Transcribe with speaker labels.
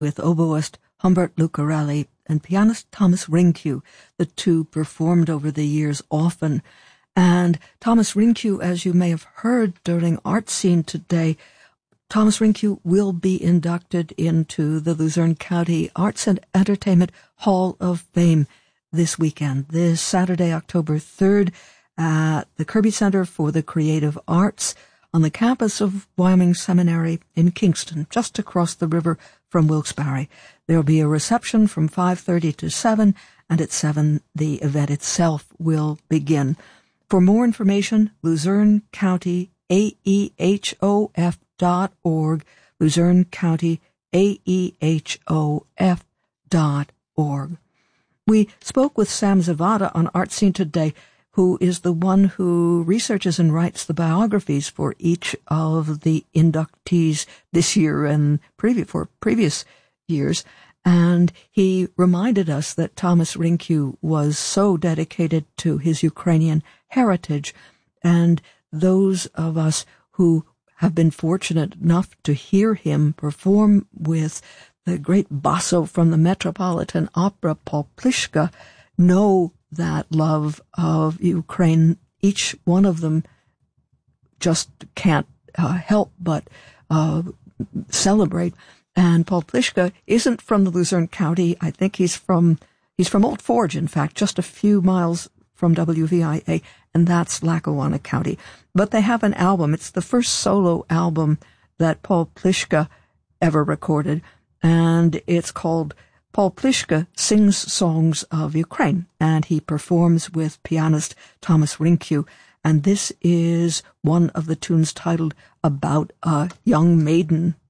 Speaker 1: with oboist Humbert Lucarelli and pianist Thomas Rinckue. The two performed over the years often. And Thomas Rinckue, as you may have heard during Art Scene today, Thomas Rinckue will be inducted into the Luzerne County Arts and Entertainment Hall of Fame this weekend, this Saturday, October 3rd, at the Kirby Center for the Creative Arts on the campus of Wyoming Seminary in Kingston, just across the river from Wilkes-Barre. There will be a reception from 5:30 to 7, and at 7 the event itself will begin. For more information, Luzerne County AEHOF.org, Luzerne County AEHOF.org. We spoke with Sam Zavada on Art Scene today, who is the one who researches and writes the biographies for each of the inductees this year and for previous years. And he reminded us that Thomas Rinckue was so dedicated to his Ukrainian heritage, and those of us who have been fortunate enough to hear him perform with the great basso from the Metropolitan Opera, Paul Pliszka, know that love of Ukraine. Each one of them just can't help but celebrate. And Paul Pliszka isn't from the Luzerne County. I think he's from Old Forge, in fact, just a few miles from WVIA, and that's Lackawanna County. But they have an album. It's the first solo album that Paul Pliszka ever recorded, and it's called Paul Pliszka Sings Songs of Ukraine, and he performs with pianist Thomas Rinckue. And this is one of the tunes titled About a Young Maiden.